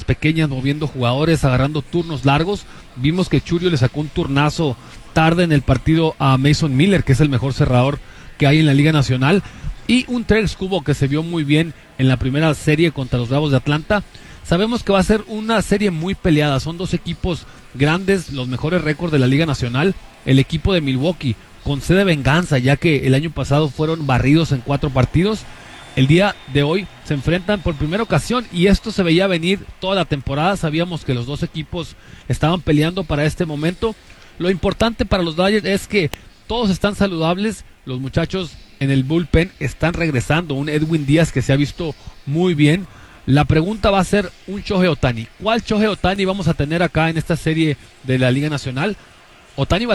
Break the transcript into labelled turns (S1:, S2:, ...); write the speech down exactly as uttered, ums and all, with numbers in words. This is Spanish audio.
S1: pequeñas, moviendo jugadores, agarrando turnos largos. Vimos que Churio le sacó un turnazo tarde en el partido a Mason Miller, que es el mejor cerrador que hay en la Liga Nacional, y un Trex Cubo que se vio muy bien en la primera serie contra los Bravos de Atlanta. Sabemos que va a ser una serie muy peleada, son dos equipos grandes, los mejores récords de la Liga Nacional. El equipo de Milwaukee con sed de venganza, ya que el año pasado fueron barridos en cuatro partidos. El día de hoy se enfrentan por primera ocasión y esto se veía venir toda la temporada. Sabíamos que los dos equipos estaban peleando para este momento. Lo importante para los Dodgers es que todos están saludables, los muchachos en el bullpen están regresando, un Edwin Díaz que se ha visto muy bien. La pregunta va a ser un Shohei Ohtani. ¿Cuál Shohei Ohtani vamos a tener acá en esta serie de la Liga Nacional? Ohtani va